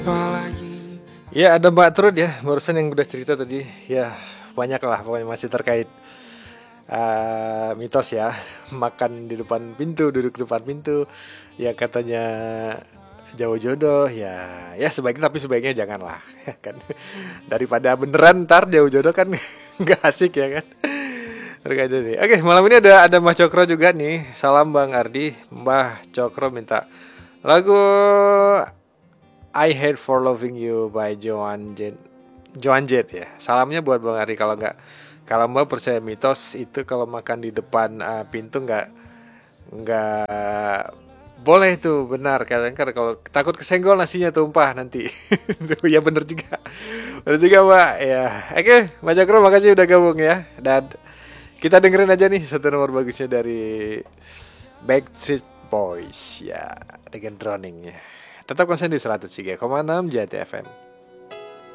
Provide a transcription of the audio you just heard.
Ya ada Mbak Trud ya, barusan yang udah cerita tadi. Ya banyak lah pokoknya masih terkait mitos ya. Makan di depan pintu, duduk di depan pintu. Ya katanya jauh jodoh ya. Ya sebaiknya, tapi sebaiknya janganlah ya kan. Daripada beneran ntar jauh jodoh kan nggak asik ya kan. Terkait ini. Oke, malam ini ada Mbah Cokro juga nih. Salam Bang Ardi. Mbah Cokro minta lagu I Hate for Loving You by Joan Jett. Joan Jett ya. Salamnya buat Bang Ari. Kalau Mbak percaya mitos itu kalau makan di depan pintu nggak boleh tuh, benar kadang kan kalau takut kesenggol nasinya tumpah nanti. Tuh, ya bener juga. Bener juga Mbak ya. Oke, Mbak Cakro makasih udah gabung ya. Dan kita dengerin aja nih satu nomor bagusnya dari Backstreet Boys ya, dengan Drowning ya. Tetap konsen di 103,6 JT FM.